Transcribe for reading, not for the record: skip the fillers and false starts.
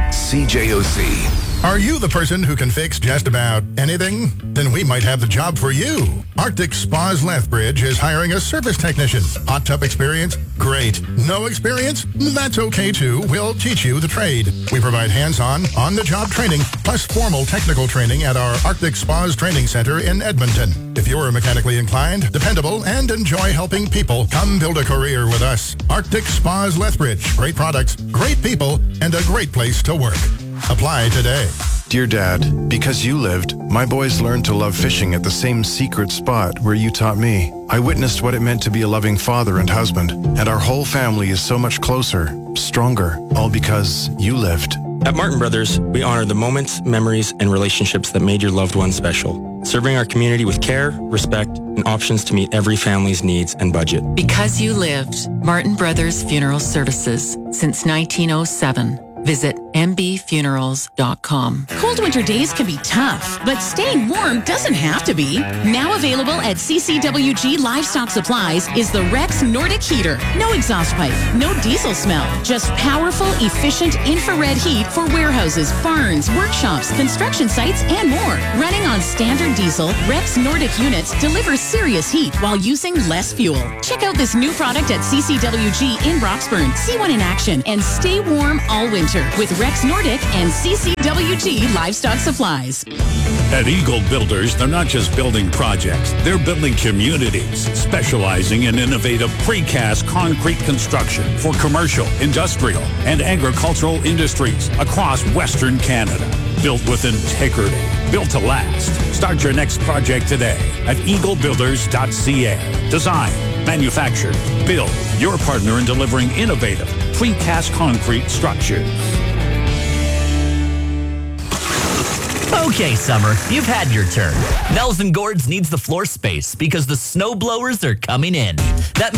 CJOC. Are you the person who can fix just about anything? Then we might have the job for you. Arctic Spas Lethbridge is hiring a service technician. Hot tub experience? Great. No experience? That's okay too. We'll teach you the trade. We provide hands-on, on-the-job training, plus formal technical training at our Arctic Spas Training Center in Edmonton. If you're mechanically inclined, dependable, and enjoy helping people, come build a career with us. Arctic Spas Lethbridge. Great products, great people, and a great place to work. Apply today. Dear Dad, because you lived, my boys learned to love fishing at the same secret spot where you taught me. I witnessed what it meant to be a loving father and husband, and our whole family is so much closer, stronger, all because you lived. At Martin Brothers, we honor the moments, memories, and relationships that made your loved one special, serving our community with care, respect, and options to meet every family's needs and budget. Because you lived, Martin Brothers Funeral Services since 1907. Visit mbfunerals.com. Cold winter days can be tough, but staying warm doesn't have to be. Now available at CCWG Livestock Supplies is the Rex Nordic Heater. No exhaust pipe, no diesel smell, just powerful, efficient infrared heat for warehouses, barns, workshops, construction sites, and more. Running on standard diesel, Rex Nordic units deliver serious heat while using less fuel. Check out this new product at CCWG in Roxburn. See one in action and stay warm all winter with Rex Nordic and CCWG Livestock Supplies. At Eagle Builders, they're not just building projects, they're building communities, specializing in innovative precast concrete construction for commercial, industrial, and agricultural industries across Western Canada. Built with integrity, built to last. Start your next project today at eaglebuilders.ca. Design, manufacture, build. Your partner in delivering innovative precast concrete structures. Okay, Summer, you've had your turn. Mel's and Gord's needs the floor space because the snow blowers are coming in. That means